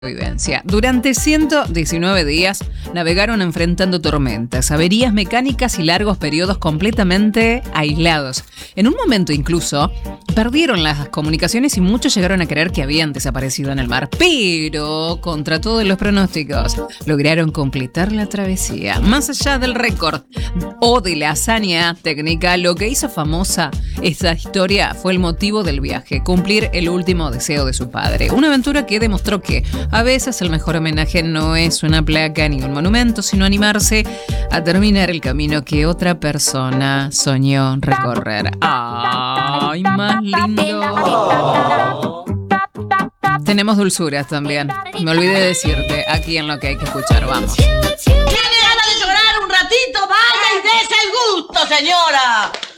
Evidencia. Durante 119 días navegaron enfrentando tormentas, averías mecánicas y largos periodos completamente aislados. En un momento incluso perdieron las comunicaciones y muchos llegaron a creer que habían desaparecido en el mar. Pero, contra todos los pronósticos, lograron completar la travesía. Más allá del récord o de la hazaña técnica, lo que hizo famosa esta historia fue el motivo del viaje: cumplir el último deseo de su padre. Una aventura que demostró que a veces el mejor homenaje no es una placa ni un monumento, sino animarse a terminar el camino que otra persona soñó recorrer. ¡Ay, más lindo! Tenemos dulzuras también. Me olvidé de decirte aquí en lo que hay que escuchar. Vamos. ¿Tiene ganas de llorar un ratito? Vaya y dése el gusto, señora.